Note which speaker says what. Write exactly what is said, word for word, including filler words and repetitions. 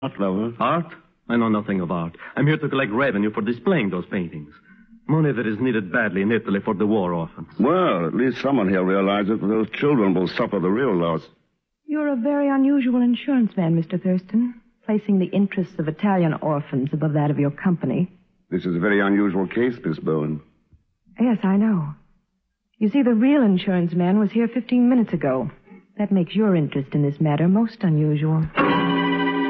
Speaker 1: art lover.
Speaker 2: Art? I know nothing of art. I'm here to collect revenue for displaying those paintings. Money that is needed badly in Italy for the war orphans.
Speaker 1: Well, at least someone here realizes that those children will suffer the real loss.
Speaker 3: You're a very unusual insurance man, Mister Thurston, placing the interests of Italian orphans above that of your company.
Speaker 1: This is a very unusual case, Miss Bowen.
Speaker 3: Yes, I know. You see, the real insurance man was here fifteen minutes ago. That makes your interest in this matter most unusual.